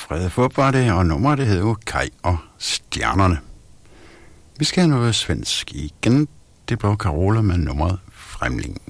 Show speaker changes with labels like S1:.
S1: Frede Fup var det, og nummeret det hed jo Kaj og Stjernerne. Vi skal have noget svensk igen. Det blev Carola med nummeret Fremling.